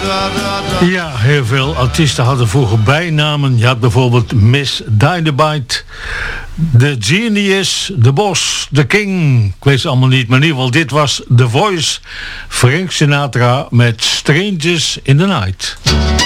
Ja, heel veel artiesten hadden vroeger bijnamen. Je had bijvoorbeeld Miss Dynamite, The Genius, The Boss, The King. Ik weet ze allemaal niet, maar in ieder geval dit was The Voice. Frank Sinatra met Strangers in the Night.